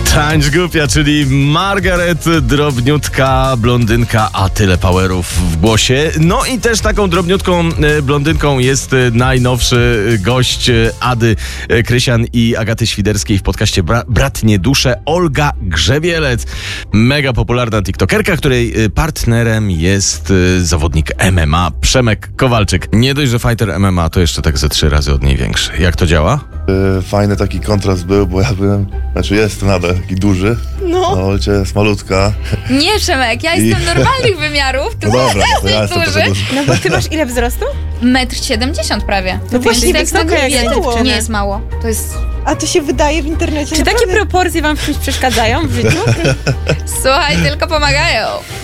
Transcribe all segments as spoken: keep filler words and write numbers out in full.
Tańcz głupia, czyli Margaret, drobniutka blondynka, a tyle powerów w głosie. No i też taką drobniutką blondynką jest najnowszy gość Ady Krysian i Agaty Świderskiej w podcaście Bra- Bratnie Dusze, Olga Grzebielec. Mega popularna tiktokerka, której partnerem jest zawodnik M M A Przemek Kowalczyk. Nie dość, że fighter M M A, to jeszcze tak ze trzy razy od niej większy. Jak to działa? Fajny taki kontrast był, bo ja byłem, znaczy jest nadal taki duży, No. a Olcia jest malutka. Nie, Przemek, ja jestem I- normalnych wymiarów, ty No dobra, też to ja jesteś jestem duży. trochę duży. No bo ty masz ile wzrostu? Metr siedemdziesiąt prawie. No właśnie, tak wysoka na jak głowie, mało. to nie jest mało. To jest... A to się wydaje w internecie. Czy takie naprawdę... proporcje wam w czymś przeszkadzają w życiu? Słuchaj, tylko pomagają.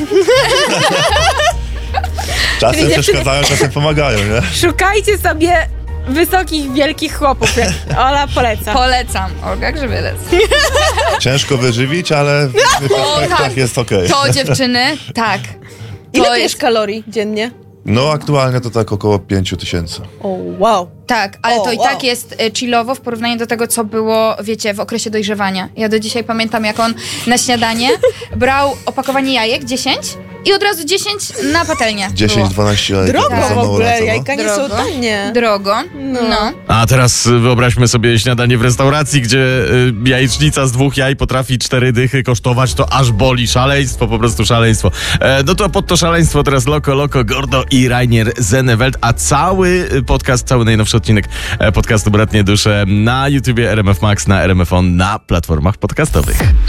Czasem Czyli przeszkadzają, czasem pomagają, nie? Szukajcie sobie wysokich, wielkich chłopów, jak Ola poleca. Polecam. Olga Grzebielec. Ciężko wyżywić, ale w pewnych aspektach tak. jest okej. To dziewczyny, tak. Ile To to jest... jest kalorii dziennie? No aktualnie to tak około pięć tysięcy. O, wow. Tak, ale O, to i wow. tak jest e, chillowo w porównaniu do tego, co było, wiecie, w okresie dojrzewania. Ja do dzisiaj pamiętam, jak on na śniadanie brał opakowanie jajek, dziesięć i od razu dziesięć na patelnię. dziesięć dwanaście lat. Drogo Tak. w ogóle, Lecą, no. jajka nie są Drogo. tanie. Drogo. No. No. A teraz wyobraźmy sobie śniadanie w restauracji, gdzie y, jajecznica z dwóch jaj potrafi cztery dychy kosztować, to aż boli. Szaleństwo, po prostu szaleństwo. E, no to pod to szaleństwo teraz Loko, Loko, Gordo i Rainier Zennewelt, a cały podcast, cały najnowszy odcinek e, podcastu Bratnie Dusze na YouTubie R M F Max, na R M F On, na platformach podcastowych.